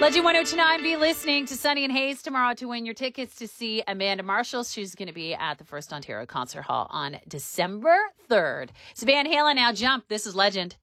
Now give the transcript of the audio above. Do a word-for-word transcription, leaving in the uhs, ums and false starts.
Legend one oh two point nine, be listening to Sunny and Hayes tomorrow to win your tickets to see Amanda Marshall. She's going to be at the First Ontario Concert Hall on December third. It's Van Halen. Now jump. This is Legend.